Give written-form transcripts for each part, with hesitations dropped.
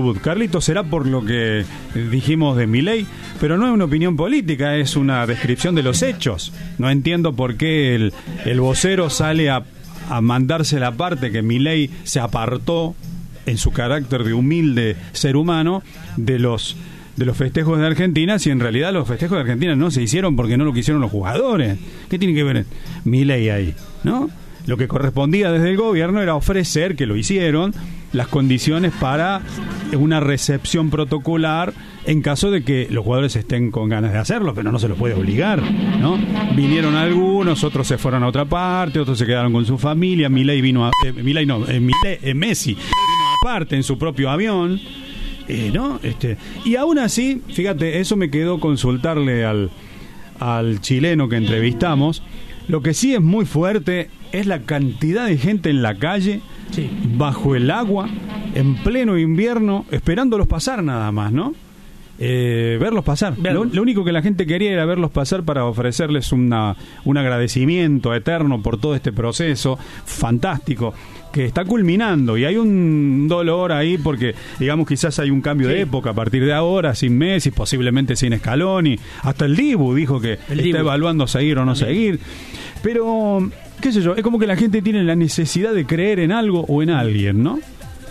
debut. Carlitos, será por lo que dijimos de Milei, pero no es una opinión política, es una descripción de los hechos. No entiendo por qué el vocero sale a mandarse la parte que Milei se apartó en su carácter de humilde ser humano de los festejos de Argentina, si en realidad los festejos de Argentina no se hicieron porque no lo quisieron los jugadores. ¿Qué tiene que ver Milei ahí? ¿No? Lo que correspondía desde el gobierno era ofrecer, que lo hicieron, las condiciones para una recepción protocolar en caso de que los jugadores estén con ganas de hacerlo, pero no se los puede obligar, ¿no? Vinieron algunos, otros se fueron a otra parte, otros se quedaron con su familia. Milei vino a... Messi vino aparte en su propio avión, ¿no? Y aún así, fíjate, eso me quedó consultarle al chileno que entrevistamos. Lo que sí es muy fuerte es la cantidad de gente en la calle, sí, bajo el agua, en pleno invierno, esperándolos pasar nada más, ¿no? Verlos pasar. Lo único que la gente quería era verlos pasar para ofrecerles un agradecimiento eterno por todo este proceso fantástico que está culminando, y hay un dolor ahí porque, digamos, quizás hay un cambio de época a partir de ahora, sin Messi, posiblemente sin Scaloni, hasta el Dibu dijo que está evaluando seguir o no seguir, pero qué sé yo, es como que la gente tiene la necesidad de creer en algo o en alguien, ¿no?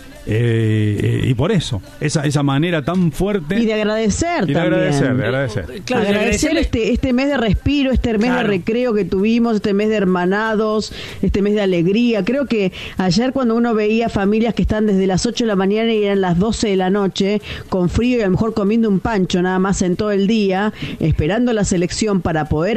Y por eso, esa manera tan fuerte. Y de agradecer también. De agradecer. Claro, agradecer este mes de respiro, este mes de recreo que tuvimos, este mes de hermanados, este mes de alegría. Creo que ayer cuando uno veía familias que están desde las 8 de la mañana y eran las 12 de la noche, con frío y a lo mejor comiendo un pancho nada más en todo el día, esperando la selección para poder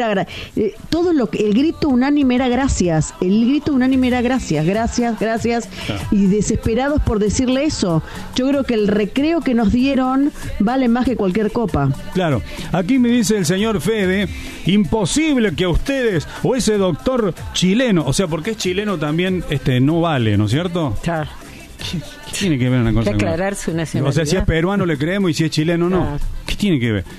el grito unánime era gracias. El grito unánime era gracias. Claro. Y desesperados por decirle eso. Yo creo que el recreo que nos dieron vale más que cualquier copa. Claro. Aquí me dice el señor Fede, imposible que a ustedes o ese doctor chileno, o sea, porque es chileno también, no vale, ¿no es cierto? Claro. ¿Qué tiene que ver una cosa? Hay que aclarar su nacionalidad. O sea, si es peruano le creemos y si es chileno no. Claro. ¿Qué tiene que ver?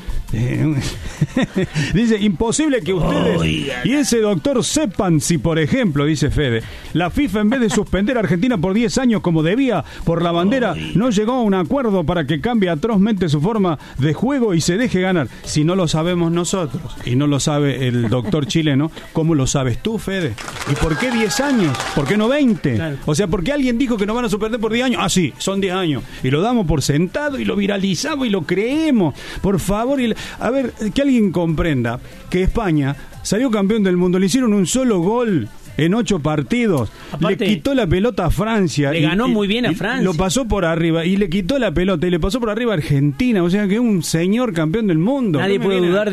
Dice, imposible que ustedes y ese doctor sepan si, por ejemplo, dice Fede, la FIFA en vez de suspender a Argentina por 10 años como debía por la bandera, no llegó a un acuerdo para que cambie atrozmente su forma de juego y se deje ganar. Si no lo sabemos nosotros y no lo sabe el doctor chileno, ¿cómo lo sabes tú, Fede? ¿Y por qué 10 años? ¿Por qué no 20? Claro. O sea, ¿por qué alguien dijo que nos van a suspender por 10 años? Ah, sí, son 10 años. Y lo damos por sentado y lo viralizamos y lo creemos. Por favor, a ver, que alguien comprenda que España salió campeón del mundo, le hicieron un solo gol en 8 partidos. Aparte, le quitó la pelota a Francia. Le ganó muy bien a Francia. Lo pasó por arriba y le quitó la pelota y le pasó por arriba a Argentina. O sea que es un señor campeón del mundo. Nadie puede dudar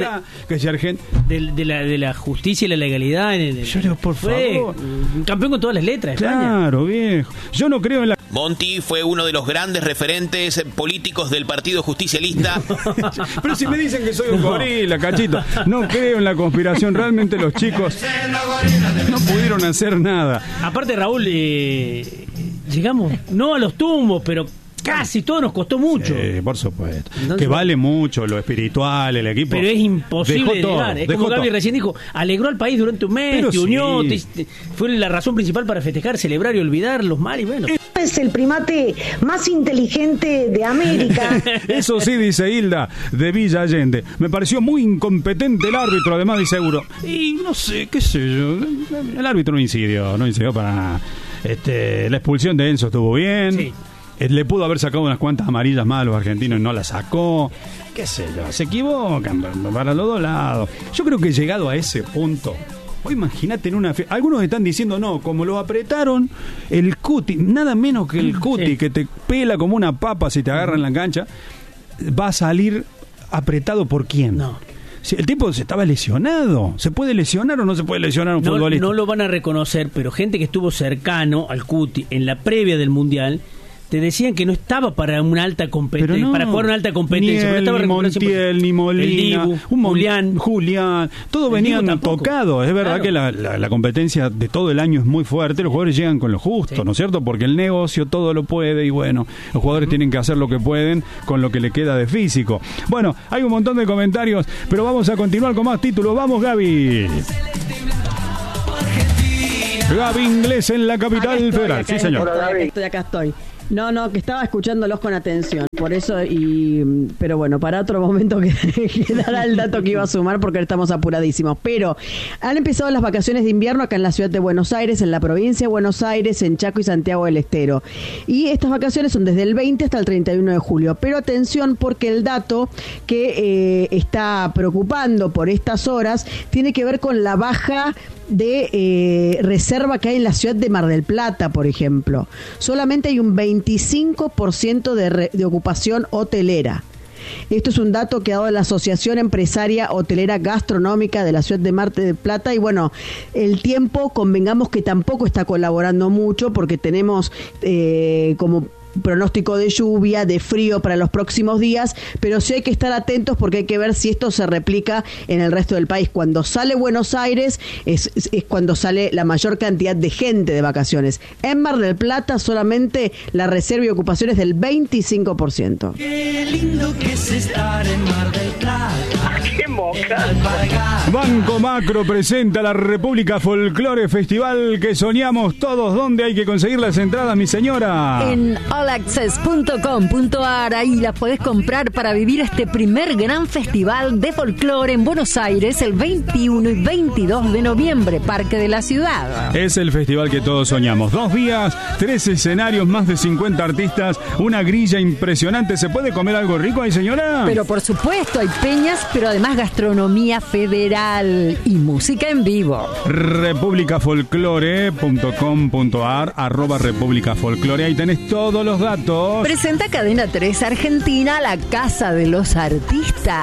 de la justicia y la legalidad. Yo digo, por favor. Un campeón con todas las letras. Claro, viejo. Yo no creo en la... Monti fue uno de los grandes referentes políticos del Partido Justicialista. Pero si me dicen que soy un gorila, cachito. No creo en la conspiración. Realmente los chicos no pudieron hacer nada. Aparte, Raúl, llegamos no a los tumbos, pero casi todo nos costó mucho. Por supuesto. Entonces, que vale mucho lo espiritual, el equipo. Pero es imposible de llegar. Es como Gaby recién dijo, alegró al país durante un mes, pero te unió, fue la razón principal para festejar, celebrar y olvidar los males. Bueno. Es el primate más inteligente de América. Eso sí, dice Hilda de Villa Allende. Me pareció muy incompetente el árbitro, además dice Euro. Y no sé, qué sé yo. El árbitro no incidió para nada. La expulsión de Enzo estuvo bien. Sí. Le pudo haber sacado unas cuantas amarillas más a los argentinos y no las sacó. Qué sé yo, se equivocan para los dos lados. Yo creo que llegado a ese punto, o imagínate en una fiesta, algunos están diciendo no, como lo apretaron, el cuti, nada menos que el cuti, que te pela como una papa si te agarra en la cancha, va a salir apretado por quién. No. Si el tipo se estaba lesionado, ¿se puede lesionar o no se puede lesionar un futbolista? No lo van a reconocer, pero gente que estuvo cercano al cuti en la previa del Mundial te decían que no estaba para una alta competencia, para jugar una alta competencia. Ni Montiel, ni Molina, Julián, todos venían tocados. Es verdad que la competencia de todo el año es muy fuerte, los jugadores llegan con lo justo, ¿no es cierto? Porque el negocio todo lo puede y bueno, los jugadores tienen que hacer lo que pueden con lo que le queda de físico. Bueno, hay un montón de comentarios, pero vamos a continuar con más títulos. ¡Vamos, Gaby! Gaby Inglés en la capital federal. Sí, señor. Acá estoy. No, que estaba escuchándolos con atención, por eso, pero bueno, para otro momento que dará el dato que iba a sumar porque estamos apuradísimos. Pero han empezado las vacaciones de invierno acá en la ciudad de Buenos Aires, en la provincia de Buenos Aires, en Chaco y Santiago del Estero. Y estas vacaciones son desde el 20 hasta el 31 de julio. Pero atención, porque el dato que está preocupando por estas horas tiene que ver con la baja de reserva que hay en la ciudad de Mar del Plata, por ejemplo. Solamente hay un 25% de ocupación hotelera. Esto es un dato que ha dado la Asociación Empresaria Hotelera Gastronómica de la ciudad de Mar del Plata. Y bueno, el tiempo, convengamos que tampoco está colaborando mucho, porque tenemos como pronóstico de lluvia, de frío para los próximos días, pero sí hay que estar atentos porque hay que ver si esto se replica en el resto del país. Cuando sale Buenos Aires es cuando sale la mayor cantidad de gente de vacaciones. En Mar del Plata solamente la reserva y ocupación es del 25%. Qué lindo que es estar en Mar del Plata. ¡Qué moca! Banco Macro presenta la República Folklore Festival que soñamos todos. ¿Dónde hay que conseguir las entradas, mi señora? En allaccess.com.ar, ahí las podés comprar para vivir este primer gran festival de folclore en Buenos Aires el 21 y 22 de noviembre, Parque de la Ciudad. Es el festival que todos soñamos. 2 días, 3 escenarios, más de 50 artistas, una grilla impresionante. ¿Se puede comer algo rico ahí, señora? Pero por supuesto, hay peñas, pero además gastronomía federal y música en vivo. republicafolklore.com.ar @republicafolklore. Ahí tenés todos los datos. Presenta Cadena 3 Argentina, la Casa de los Artistas.